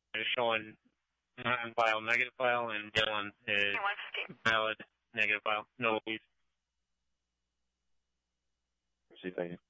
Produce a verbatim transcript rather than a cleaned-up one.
is showing non-file negative file, and Dylan is valid negative file. No leads. See, thank you.